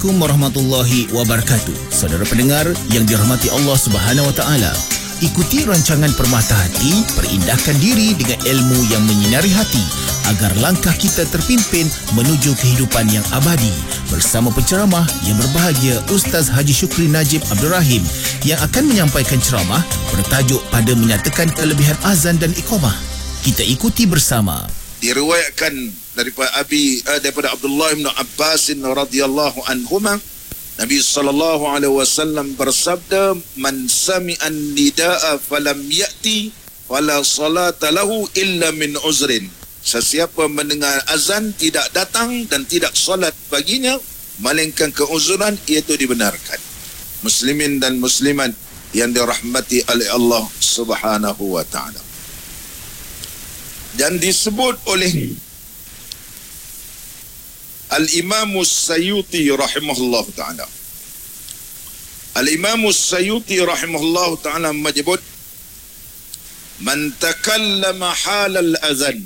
Assalamualaikum warahmatullahi wabarakatuh. Saudara pendengar yang dirahmati Allah Subhanahu wa taala. Ikuti rancangan Permata Hati, perindahkan diri dengan ilmu yang menyinari hati agar langkah kita terpimpin menuju kehidupan yang abadi. Bersama penceramah yang berbahagia Ustaz Haji Shukri Najib Abdul Rahim yang akan menyampaikan ceramah bertajuk pada menyatakan kelebihan azan dan iqamah. Kita ikuti bersama. Diriwayatkan daripada Abdullah bin Abbas radhiyallahu anhuma, Nabi sallallahu alaihi wasallam bersabda, "Man sami'an nidaa falam ya'ti fala salata lahu illa min uzrin." Sesiapa mendengar azan tidak datang dan tidak salat baginya melainkan keuzuran, iaitu dibenarkan. Muslimin dan muslimat yang dirahmati oleh Allah Subhanahu wa taala. Dan disebut oleh Al-Imam As-Sayuti rahimahullah ta'ala. Al-Imam As-Sayuti rahimahullah ta'ala menyebut, "Man takallama halal azan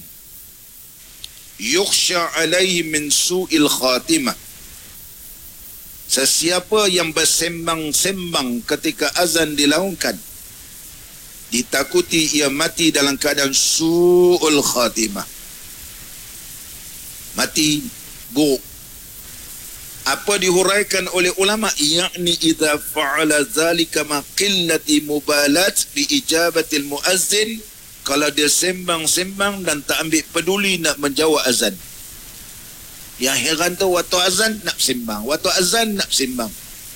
yukhsha alaihi min su'il khatimah." Sesiapa yang bersembang-sembang ketika azan dilaungkan, ditakuti ia mati dalam keadaan su'ul khatimah. Mati buruk. Apa dihuraikan oleh ulama? Yakni idza fa'ala zalika ma qillati mubalat bi ijabatil muazzin, kalau dia sembang-sembang dan tak ambil peduli nak menjawab azan. Yang heran tu waktu azan nak sembang, waktu azan nak sembang.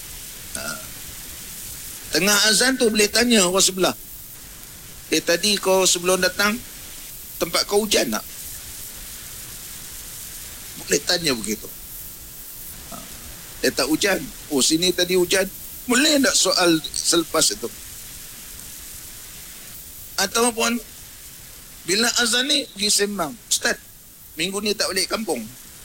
Tengah azan tu boleh tanya orang sebelah, tadi kau sebelum datang tempat kau hujan tak? Boleh tanya begitu. Tak hujan. Oh, sini tadi hujan. Boleh tak soal selepas itu? Ataupun bila azan ni pergi sembang, "Ustaz, minggu ni tak balik kampung."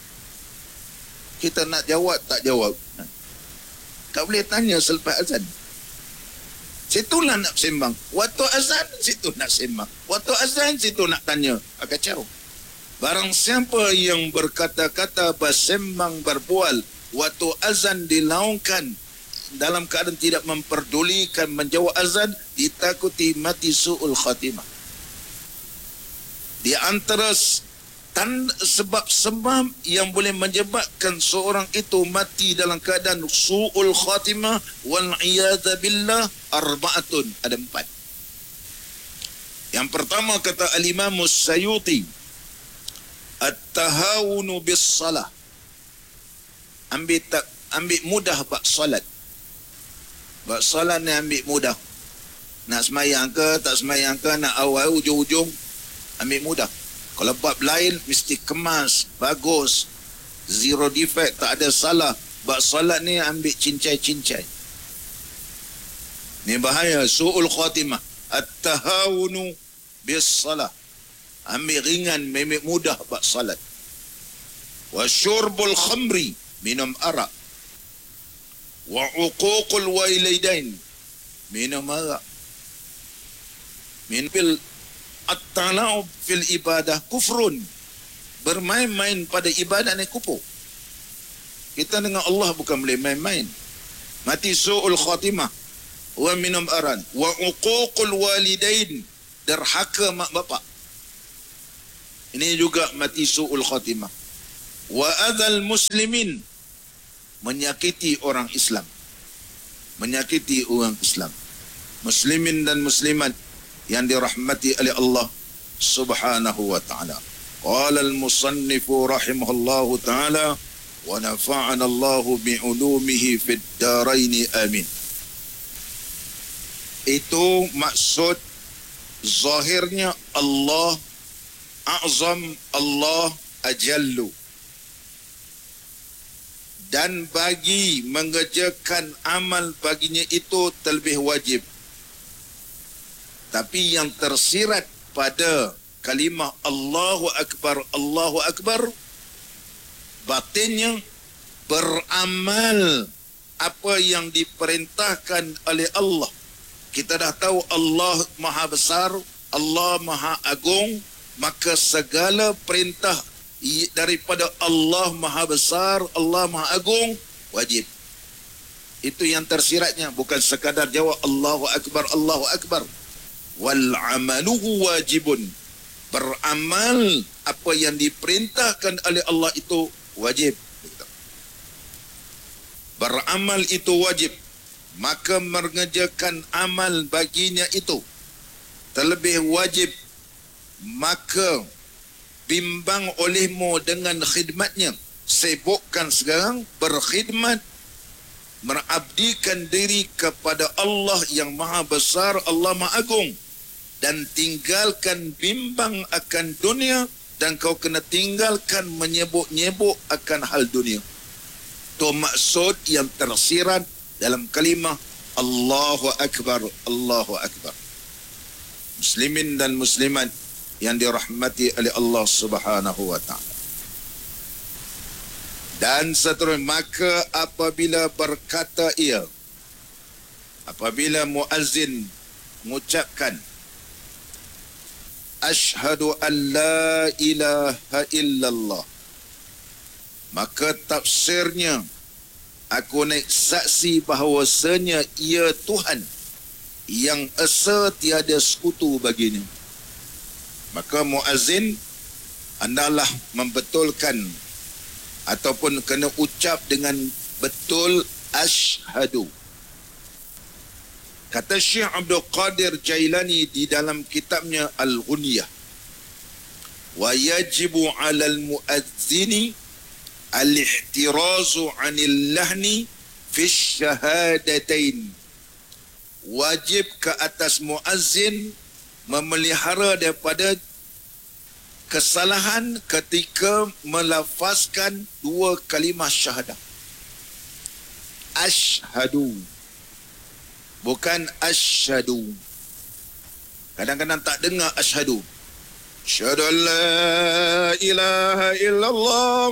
Kita nak jawab, tak jawab. Tak boleh tanya selepas azan. Situlah nak sembang. Waktu azan, situ nak sembang. Waktu azan, situ nak tanya. Kacau. Barang siapa yang berkata-kata, bersembang, berbual, waktu azan dilaungkan dalam keadaan tidak memperdulikan menjawab azan, ditakuti mati su'ul khatimah. Di antara sebab-sebab yang boleh menyebabkan seorang itu mati dalam keadaan su'ul khatimah wal iyadza billah arba'atun, ada 4. Yang pertama kata Al-Imam As-Sayuti, at-tahawunu bis salah. Ambil mudah bab solat. Bab solat ni ambil mudah. Nak semayang ke, tak semayang ke, nak awal ujung-ujung, ambil mudah. Kalau bab lain mesti kemas, bagus, zero defect, tak ada salah. Bab solat ni ambil cincai-cincai. Ni bahaya, su'ul khatimah. At-tahawunu bis salah. Ambil ringan, ambil mudah bab solat. Wa syurbul khamri, minum arak. Wa uququl walidain, minum arak. Minum at-tala'ub fil ibadah kufrun. Bermain-main pada ibadat ni kufur. Kita dengan Allah bukan boleh main-main. Mati su'ul khatimah. Wa minum aran. Wa uququl walidain, derhaka mak bapak. Ini juga mati su'ul khatimah. Wa adzal muslimin, menyakiti orang Islam. Menyakiti orang Islam. Muslimin dan muslimat yang dirahmati oleh Allah Subhanahu wa ta'ala. Qala al-musannifu rahimahullahu ta'ala wa nafa'ana Allahu bi'ulumihi fid daraini amin. Itu maksud zahirnya Allah a'zam, Allah ajallu. Dan bagi mengerjakan amal baginya itu terlebih wajib. Tapi yang tersirat pada kalimah Allahu Akbar, batinnya beramal apa yang diperintahkan oleh Allah. Kita dah tahu Allah Maha Besar, Allah Maha Agung, maka segala perintah daripada Allah Maha Besar, Allah Maha Agung wajib. Itu yang tersiratnya, bukan sekadar jawab Allahu Akbar, Allahu Akbar. Wal amaluhu wajibun. Beramal apa yang diperintahkan oleh Allah itu wajib. Beramal itu wajib. Maka mengerjakan amal baginya itu terlebih wajib. Maka bimbang olehmu dengan khidmatnya. Sibukkan sekarang berkhidmat, mengabdikan diri kepada Allah yang maha besar, Allah maha agung, dan tinggalkan bimbang akan dunia, dan kau kena tinggalkan menyebut-nyebut akan hal dunia. Itu maksud yang tersirat dalam kalimah Allahu Akbar, Allahu Akbar. Muslimin dan muslimat yang dirahmati oleh Allah Subhanahu wa ta'ala. Dan seterusnya, maka apabila berkata ia, apabila muazzin mengucapkan asyhadu an la ilaha illallah, maka tafsirnya aku naik saksi bahawasanya ia Tuhan yang esa tiada sekutu baginya. Maka muazzin hendaklah membetulkan ataupun kena ucap dengan betul asyhadu. Kata Syekh Abdul Qadir Jailani di dalam kitabnya Al-Ghunyah, wa yajibu 'alal muadzini al-ihtirazu 'anil lahni fi syahadatain. Wajib ke atas muazzin memelihara daripada kesalahan ketika melafazkan dua kalimah syahadah. Asyhadu, bukan asyhadu. Kadang-kadang tak dengar asyhadu. Asyhadu an la ilaha illallah.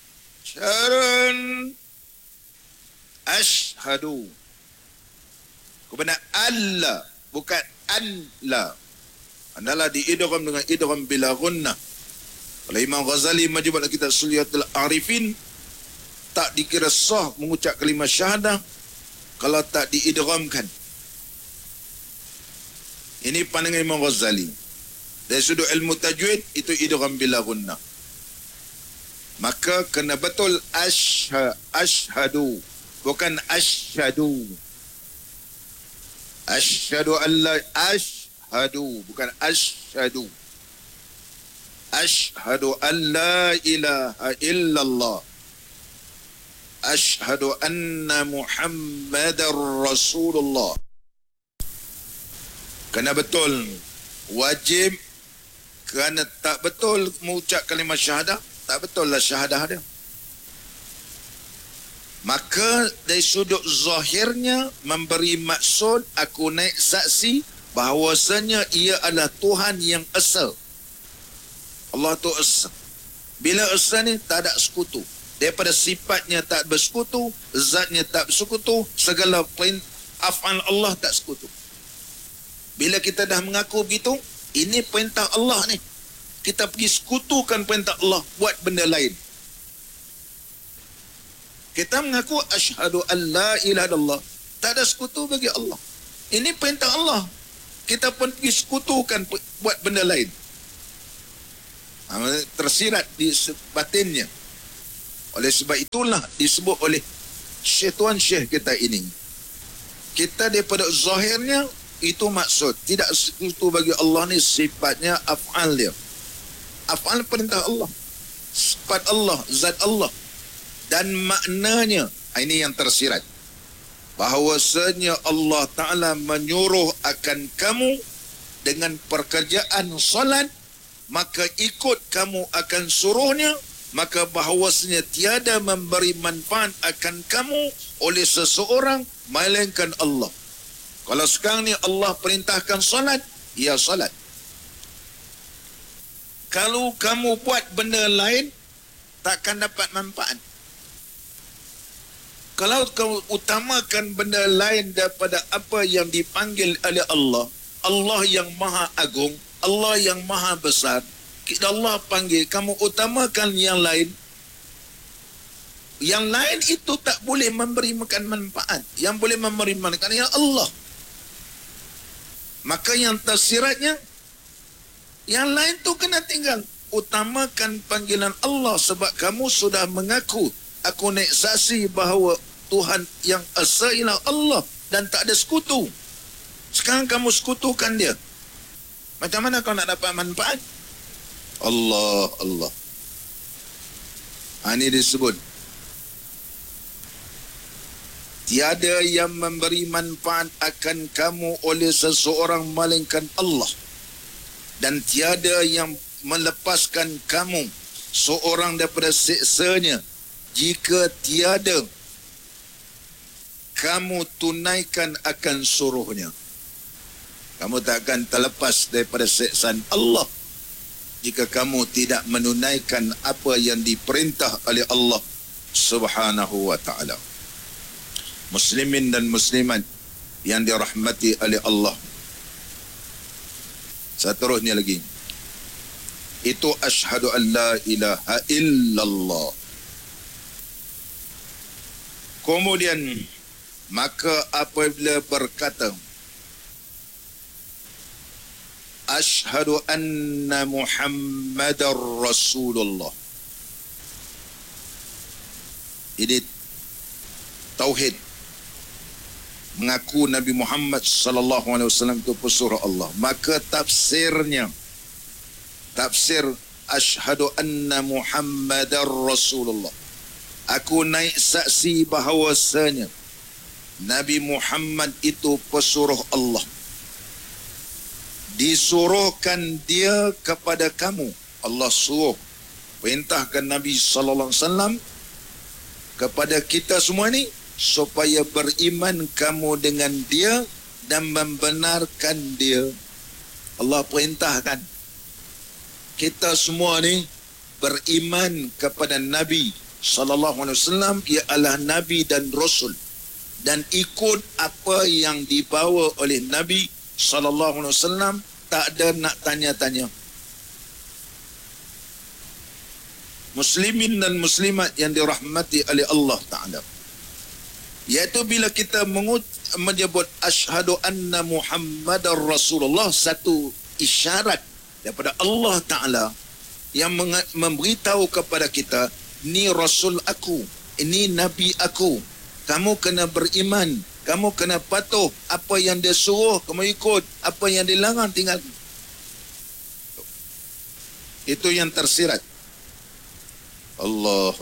Asyhadu. Kebenar Allah, bukan Allah. Adalah diidgham dengan idgham bila gunnah. Kalau Imam Ghazali majmuk kitab Sulyatul Arifin, tak dikira sah mengucap kalimah syahadah kalau tak diidghamkan. Ini pandangan Imam Ghazali. Dari sudut ilmu tajwid, itu idgham bila gunnah. Maka kena betul asyhadu, bukan asyhadu. Asyhadu an la asyhadu, bukan asyhadu. Asyhadu an la ilaha illallah. Asyhadu anna Muhammadar Rasulullah. Kena betul. Wajib. Kerana tak betul mengucap kalimah syahadah, tak betul lah syahadah dia. Maka dari sudut zahirnya memberi maksud aku naik saksi bahawasanya ia adalah Tuhan yang esa. Allah tu esa. Bila esa ni tak ada sekutu. Daripada sifatnya tak bersekutu, zatnya tak bersekutu, segala af'al Allah tak sekutu. Bila kita dah mengaku begitu, ini perintah Allah ni. Kita pergi sekutukan perintah Allah buat benda lain. Kita mengaku asyhadu an la ilaha illallah, tak ada sekutu bagi Allah. Ini perintah Allah. Kita pun pergi sekutukan buat benda lain. Tersirat di batinnya. Oleh sebab itulah disebut oleh syaitan syekh kita ini. Kita daripada zahirnya itu maksud. Tidak sekutu bagi Allah ni sifatnya af'al dia. Af'al perintah Allah. Sifat Allah, zat Allah. Dan maknanya, ini yang tersirat. Bahawasanya Allah Ta'ala menyuruh akan kamu dengan pekerjaan salat, maka ikut kamu akan suruhnya, maka bahawasanya tiada memberi manfaat akan kamu oleh seseorang melainkan Allah. Kalau sekarang ni Allah perintahkan salat, ya salat. Kalau kamu buat benda lain, takkan dapat manfaat. Kalau kamu utamakan benda lain daripada apa yang dipanggil oleh Allah, Allah yang maha agung, Allah yang maha besar, Allah panggil, kamu utamakan yang lain, Yang lain itu tak boleh memberi manfaat. Yang boleh memberi manfaat ya Allah. Maka yang tersiratnya, yang lain tu kena tinggal. Utamakan panggilan Allah, sebab kamu sudah mengaku, aku naik saksi bahawa Tuhan yang esa ialah Allah dan tak ada sekutu. Sekarang kamu sekutukan dia. Macam mana kau nak dapat manfaat? Allah. Ini disebut tiada yang memberi manfaat akan kamu oleh seseorang melainkan Allah, dan tiada yang melepaskan kamu seorang daripada siksanya jika tiada kamu tunaikan akan suruhnya. Kamu tak akan terlepas daripada siksaan Allah jika kamu tidak menunaikan apa yang diperintah oleh Allah Subhanahu wa ta'ala. Muslimin dan muslimat yang dirahmati oleh Allah, seterusnya lagi, itu asyhadu an la ilaha illallah. Kemudian maka apabila berkata asyhadu anna Muhammadar Rasulullah, ini tauhid, mengaku Nabi Muhammad sallallahu alaihi wasallam itu pesuruh Allah. Maka tafsir asyhadu anna Muhammadar Rasulullah, aku naik saksi bahawasanya Nabi Muhammad itu pesuruh Allah. Disuruhkan dia kepada kamu. Allah suruh, perintahkan Nabi sallallahu alaihi wasallam kepada kita semua ni supaya beriman kamu dengan dia dan membenarkan dia. Allah perintahkan kita semua ni beriman kepada Nabi sallallahu alaihi wasallam, ia adalah nabi dan rasul, dan ikut apa yang dibawa oleh Nabi sallallahu alaihi wasallam, tak ada nak tanya-tanya. Muslimin dan muslimat yang dirahmati oleh Allah Ta'ala, iaitu bila kita menyebut asyhadu anna Muhammadar Rasulullah, satu isyarat daripada Allah Ta'ala yang memberitahu kepada kita, ni Rasul aku, ini Nabi aku, kamu kena beriman, kamu kena patuh, apa yang dia suruh kamu ikut, apa yang dilarang tinggal. Itu yang tersirat. Allah.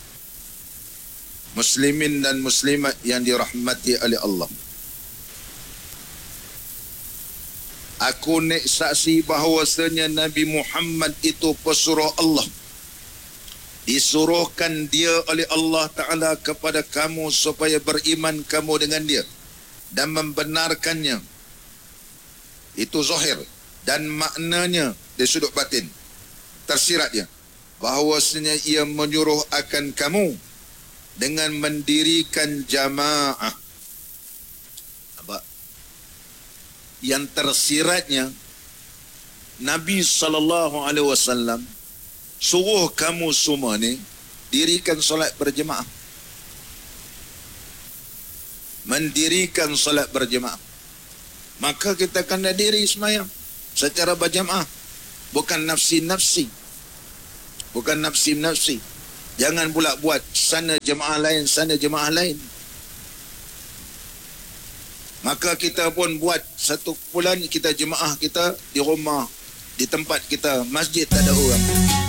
Muslimin dan muslimat yang dirahmati oleh Allah, aku naik saksi bahawasanya Nabi Muhammad itu pesuruh Allah. Disuruhkan dia oleh Allah Ta'ala kepada kamu supaya beriman kamu dengan dia dan membenarkannya. Itu zahir. Dan maknanya dari sudut batin, tersiratnya bahawasanya ia menyuruh akan kamu dengan mendirikan jamaah. Yang tersiratnya, Nabi SAW suruh kamu semua ni dirikan solat berjemaah. Mendirikan solat berjemaah. Maka kita kena diri semayang secara berjemaah, bukan nafsi-nafsi. Jangan pula buat sana jemaah lain, sana jemaah lain. Maka kita pun buat satu bulan kita jemaah kita di rumah, di tempat kita, masjid tak ada orang.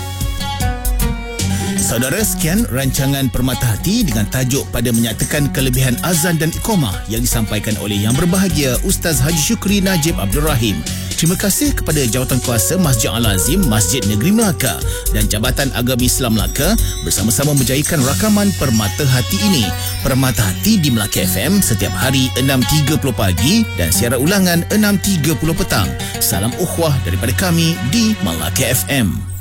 Saudara, sekian rancangan Permata Hati dengan tajuk pada menyatakan kelebihan azan dan iqamah yang disampaikan oleh Yang Berbahagia Ustaz Haji Syukri Najib Abdul Rahim. Terima kasih kepada Jawatankuasa Masjid Al-Azim Masjid Negeri Melaka dan Jabatan Agama Islam Melaka bersama-sama menjayakan rakaman Permata Hati ini. Permata Hati di Melaka FM setiap hari 6.30 pagi dan siaran ulangan 6.30 petang. Salam ukhuwah daripada kami di Melaka FM.